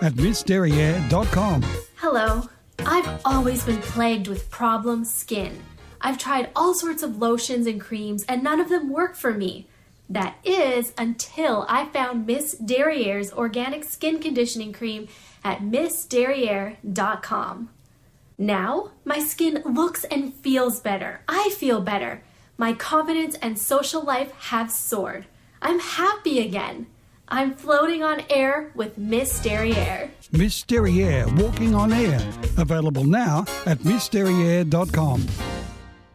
at MissDerriere.com. Hello. I've always been plagued with problem skin. I've tried all sorts of lotions and creams, and none of them work for me. That is, until I found Miss Derriere's organic skin conditioning cream at MissDerriere.com. Now, my skin looks and feels better. I feel better. My confidence and social life have soared. I'm happy again. I'm floating on air with Miss Derriere. Miss Derriere, Walking on Air. Available now at MissDerriere.com.